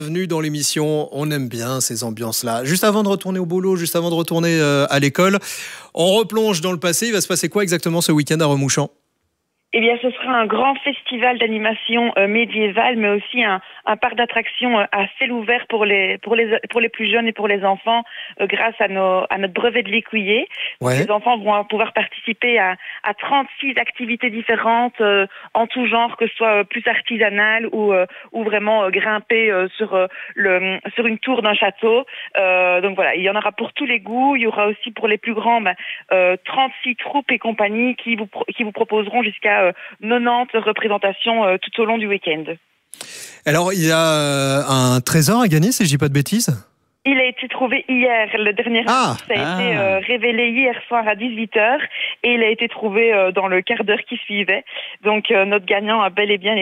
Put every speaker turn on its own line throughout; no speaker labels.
Bienvenue dans l'émission, on aime bien ces ambiances-là. Juste avant de retourner au boulot, juste avant de retourner à l'école, on replonge dans le passé. Il va se passer quoi exactement ce week-end à Remouchamp ?
Eh bien, ce sera un grand festival d'animation médiévale, mais aussi un parc d'attractions à ciel ouvert pour les plus jeunes et pour les enfants, grâce à notre brevet de l'écuyer.
Ouais.
Les enfants vont pouvoir participer à 36 activités différentes en tout genre, que ce soit plus artisanales ou vraiment grimper sur une tour d'un château. Donc voilà, il y en aura pour tous les goûts. Il y aura aussi pour les plus grands 36 troupes et compagnies qui vous proposeront jusqu'à 90 représentations tout au long du week-end.
Alors, il y a un trésor à gagner, si je dis pas de bêtises ?
Il a été trouvé hier, le dernier indice a été révélé hier soir à 18h et il a été trouvé dans le quart d'heure qui suivait. Donc notre gagnant a bel et bien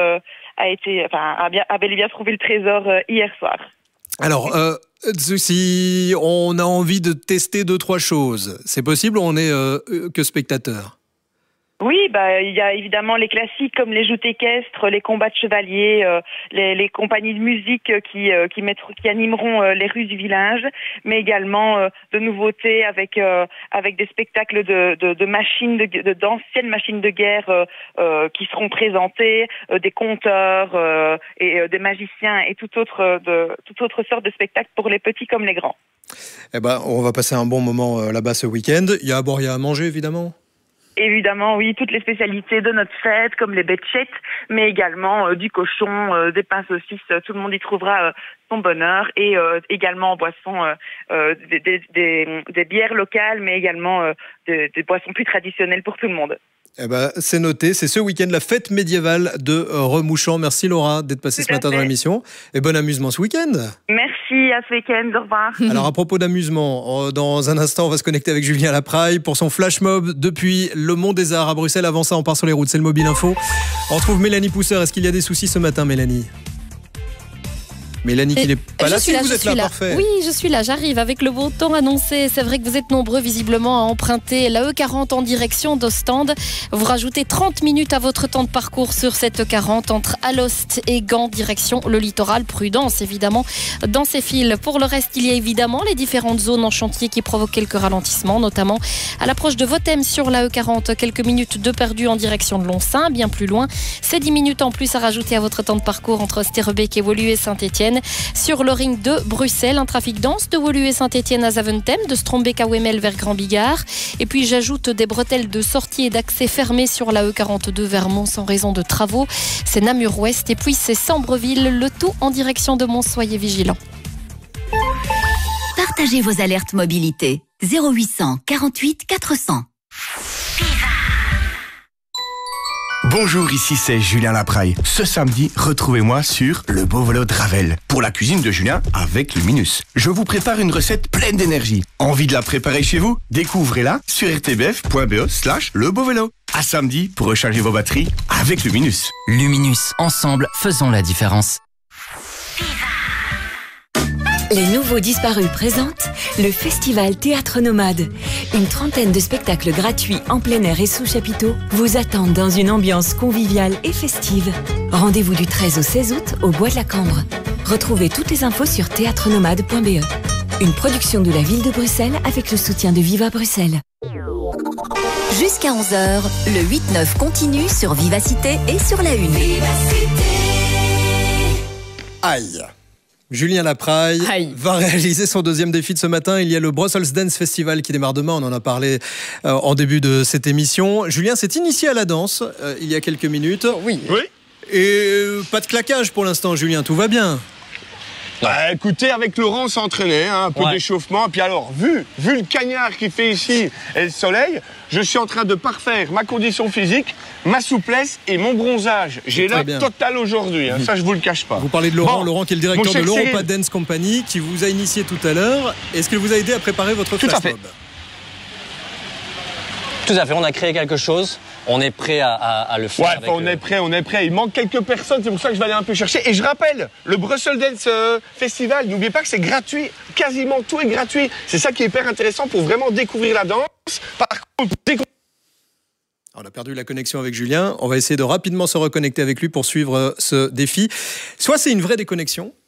trouvé le trésor hier soir.
Alors, si on a envie de tester 2-3 choses, c'est possible ou on est que spectateur ?
Oui, il y a évidemment les classiques comme les joutes équestres, les combats de chevaliers, les compagnies de musique qui animeront les rues du village, mais également de nouveautés avec des spectacles de machines d'anciennes machines de guerre qui seront présentées, des conteurs et des magiciens et toute autre sorte de spectacle pour les petits comme les grands.
Eh ben, on va passer un bon moment là-bas ce week-end. Il y a à boire, il y a à manger évidemment.
Évidemment, oui, toutes les spécialités de notre fête, comme les bêchettes, mais également du cochon, des pains saucisses, tout le monde y trouvera son bonheur, et également en boisson des bières locales, mais également des boissons plus traditionnelles pour tout le monde.
Eh ben, c'est noté, c'est ce week-end la fête médiévale de Remouchamp. Merci Laura d'être passée ce matin dans l'émission, et bon amusement ce week-end.
Merci, à ce week-end, au revoir.
Alors à propos d'amusement, dans un instant on va se connecter avec Julien Lapraille pour son flash mob depuis le Mont des Arts à Bruxelles. Avant ça on part sur les routes, c'est le Mobile Info. On retrouve Mélanie Pousseur. Est-ce qu'il y a des soucis ce matin, Mélanie ? Mélanie qui n'est pas là, si vous êtes là, parfait.
Oui, je suis là, j'arrive avec le beau temps annoncé. C'est vrai que vous êtes nombreux visiblement à emprunter la E40 en direction d'Ostende. Vous rajoutez 30 minutes à votre temps de parcours sur cette E40 entre Alost et Gand, direction le littoral. Prudence évidemment dans ces fils. Pour le reste, il y a évidemment les différentes zones en chantier qui provoquent quelques ralentissements, notamment à l'approche de Votem sur la E40. Quelques minutes de perdu en direction de Loncin, bien plus loin. C'est 10 minutes en plus à rajouter à votre temps de parcours entre Sterrebeek et Woluwe Saint-Étienne. Sur le ring de Bruxelles, un trafic dense de Woluwe Saint-Étienne à Zaventem, de Strombeek à Wemmel vers Grand Bigard. Et puis j'ajoute des bretelles de sortie et d'accès fermées sur la E42 vers Mons en raison de travaux. C'est Namur-Ouest et puis c'est Sambreville, le tout en direction de Mons. Soyez vigilants.
Partagez vos alertes mobilité. 0800 48 400.
Bonjour, ici c'est Julien Lapraille. Ce samedi, retrouvez-moi sur le beau vélo de Ravel pour la cuisine de Julien avec Luminus. Je vous prépare une recette pleine d'énergie. Envie de la préparer chez vous ? Découvrez-la sur rtbf.be/lebeauvélo. À samedi pour recharger vos batteries avec Luminus.
Luminus, ensemble, faisons la différence.
Les Nouveaux Disparus présentent le Festival Théâtre Nomade. Une trentaine de spectacles gratuits en plein air et sous chapiteau vous attendent dans une ambiance conviviale et festive. Rendez-vous du 13 au 16 août au Bois de la Cambre. Retrouvez toutes les infos sur théâtrenomade.be. Une production de la ville de Bruxelles avec le soutien de Viva Bruxelles.
Jusqu'à 11h, le 8-9 continue sur Vivacité et sur la Une.
Aïe. Julien Lapraille va réaliser son deuxième défi de ce matin. Il y a le Brussels Dance Festival qui démarre demain. On en a parlé en début de cette émission. Julien s'est initié à la danse il y a quelques minutes.
Oui.
Et pas de claquage pour l'instant, Julien. Tout va bien.
Écoutez, avec Laurent, on s'est entraîné, un peu d'échauffement. Et puis alors, vu le cagnard qu'il fait ici et le soleil, je suis en train de parfaire ma condition physique, ma souplesse et mon bronzage. J'ai l'air total aujourd'hui, ça je vous le cache pas.
Vous parlez de Laurent, Laurent qui est le directeur de l'Europa Dance Company, qui vous a initié tout à l'heure. Est-ce qu'il vous a aidé à préparer votre flash mob ?
Tout à fait, on a créé quelque chose. On est prêt à le faire.
Ouais, on est prêt. Il manque quelques personnes, c'est pour ça que je vais aller un peu chercher. Et je rappelle, le Brussels Dance Festival, n'oubliez pas que c'est gratuit. Quasiment tout est gratuit. C'est ça qui est hyper intéressant pour vraiment découvrir la danse. Par contre,
On a perdu la connexion avec Julien. On va essayer de rapidement se reconnecter avec lui pour suivre ce défi. Soit c'est une vraie déconnexion,